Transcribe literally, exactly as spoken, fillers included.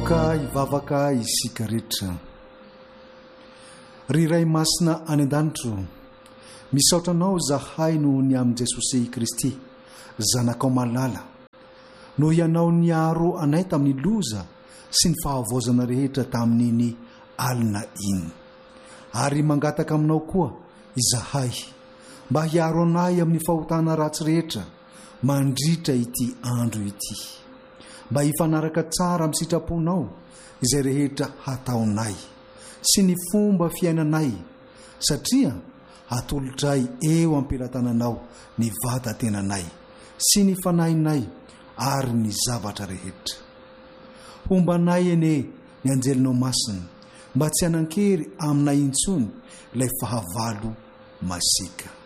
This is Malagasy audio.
Vavaka ivavaka isika rehetra. Ry ray masina any an-danitro, misaotranao zahay noho ny amin'i Jesosy Kristy, zanakao malala, noho ianao niaro anay tamin'ny loza sy ny fahavozana rehetra tamin'iny alina iny. Ary mangataka aminao koa izahay mba hiaro anay amin'ny fahotana ratsy rehetra mandritra ity andro ity, mba hifanaraka tsara amin'ny sitraponao izay rehetra hataonay sy ny fomba fiainanay, satria hatolotray eo ampilatananao ny vatan-tenanay sy ny fanahinay ary ny zavatra rehetra. Hombanay ene ny anjelinao masina mba tsy hanan-kery aminay intsony ilay fahavalo masika.